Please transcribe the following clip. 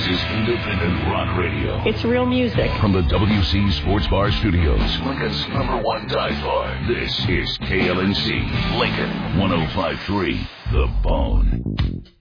This is independent rock radio. It's real music. From the WC Sports Bar Studios, Lincoln's #1 dive bar. This is KLNC, Lincoln 105.3, The Bone.